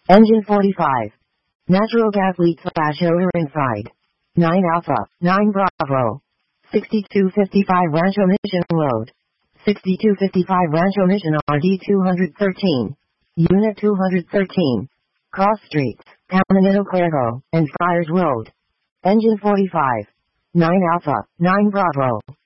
Engine 45. Natural gas leak / oiler inside. 9 Alpha, 9 Bravo. 6255 Rancho Mission Road. 6255 Rancho Mission RD 213. Unit 213. Cross Streets, Caminito Claro, and Friars Road. Engine 45. 9 Alpha, 9 Bravo.